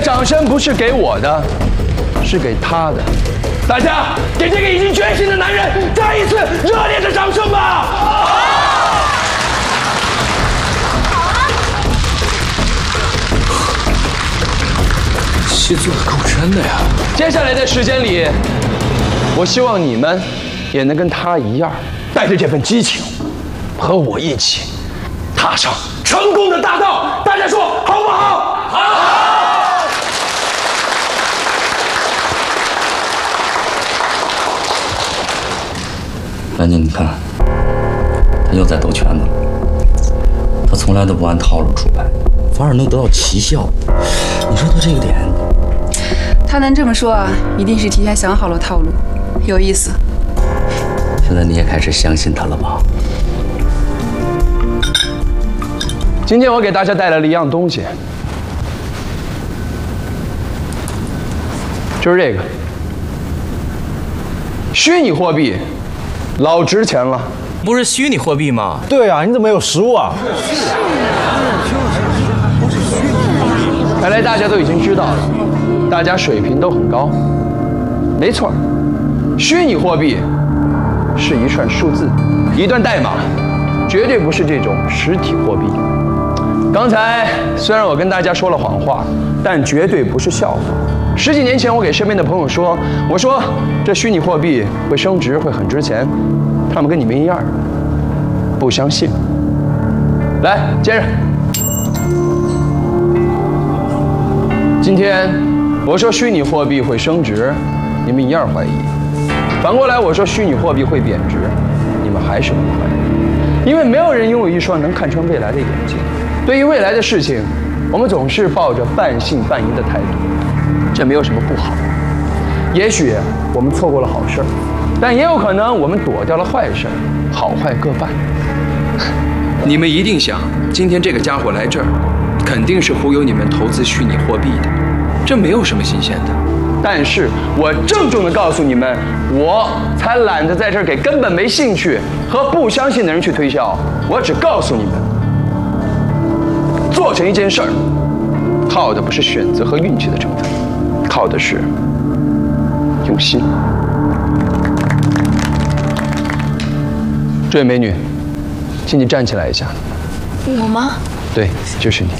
掌声不是给我的，是给他的。大家给这个已经觉醒的男人再一次热烈的掌声吧！ 戏做的够真的呀！ 接下来的时间里，我希望你们也能跟他一样，带着这份激情，和我一起踏上成功的大道。大家说好不好？好！ 兰姐，你看，他又在兜圈子了。他从来都不按套路出牌，反而能得到奇效。你说他这个点， 他能这么说啊，一定是提前想好了套路，有意思。 现在你也开始相信他了吧？ 今天我给大家带来了一样东西，就是这个虚拟货币，老值钱了。 不是虚拟货币吗？ 对啊，你怎么有实物啊？ 看来大家都已经知道了，大家水平都很高。没错，虚拟货币是一串数字，一段代码，绝对不是这种实体货币。刚才虽然我跟大家说了谎话，但绝对不是笑话。10几年前，我给身边的朋友说，我说这虚拟货币会升值，会很值钱。他们跟你们一样，不相信。来，接着。今天我说虚拟货币会升值，你们一样怀疑。反过来我说虚拟货币会贬值，你们还是不怀疑。因为没有人拥有一双能看穿未来的眼睛。对于未来的事情，我们总是抱着半信半疑的态度，这没有什么不好。也许我们错过了好事儿，但也有可能我们躲掉了坏事儿，好坏各半。你们一定想，今天这个家伙来这儿，肯定是忽悠你们投资虚拟货币的，这没有什么新鲜的。但是我郑重地告诉你们，我才懒得在这儿给根本没兴趣和不相信的人去推销。我只告诉你们，做成一件事儿，靠的不是选择和运气的成分，靠的是用心。这位美女，请你站起来一下。 我吗？ 对，就是你。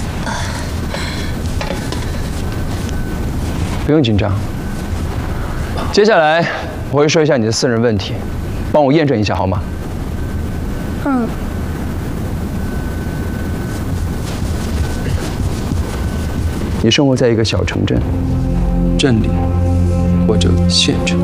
不用紧张。接下来我会说一下你的私人问题，帮我验证一下好吗？ 嗯。 你生活在一个小城镇、镇里或者县城。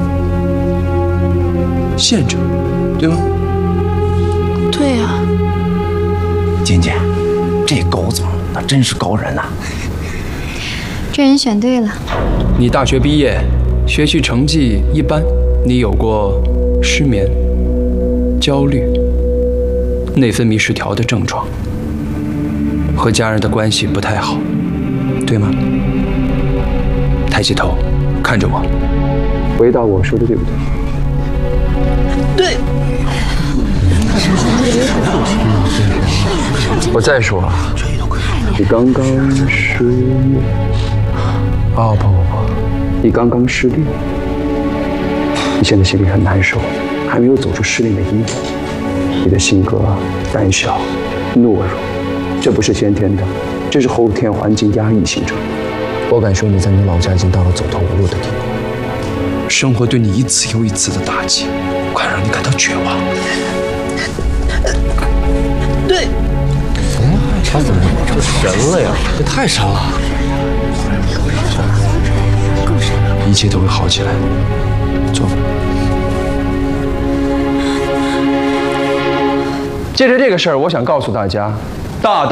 县城，对吗？ 对呀。 金姐，这狗总那真是高人呐！ 这人选对了。 你大学毕业，学习成绩一般，你有过失眠、焦虑、内分泌失调的症状，和家人的关系不太好，对吗？抬起头，看着我，回答我说的对不对？ 对。 我再说，你刚刚失业。哦，不，你刚刚失恋，你现在心里很难受，还没有走出失恋的阴影。你的性格胆小、懦弱，这不是先天的，这是后天环境压抑形成的。我敢说，你在你老家已经到了走投无路的地步。生活对你一次又一次的打击，快让你感到绝望。 对。 他怎么成神了呀？这太神了！ 一切都会好起来，坐吧。借着这个事儿，我想告诉大家，大